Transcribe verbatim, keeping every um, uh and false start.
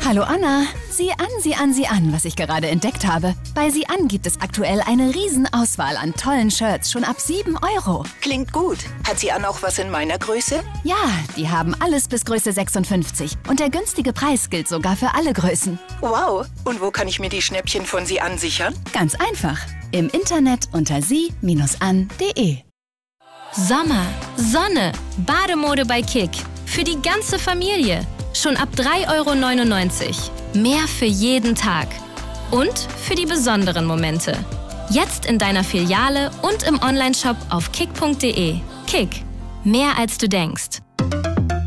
Hallo Anna, sieh an, sieh an, sieh an, was ich gerade entdeckt habe. Bei Sieh an gibt es aktuell eine Riesenauswahl an tollen Shirts, schon ab sieben Euro. Klingt gut. Hat Sieh an auch was in meiner Größe? Ja, die haben alles bis Größe sechsundfünfzig. Und der günstige Preis gilt sogar für alle Größen. Wow. Und wo kann ich mir die Schnäppchen von Sieh an sichern? Ganz einfach. Im Internet unter sie Bindestrich an punkt de. Sommer, Sonne, Bademode bei Kick. Für die ganze Familie. Schon ab drei Euro neunundneunzig. Mehr für jeden Tag. Und für die besonderen Momente. Jetzt in deiner Filiale und im Onlineshop auf kick punkt de. Kick. Mehr als du denkst.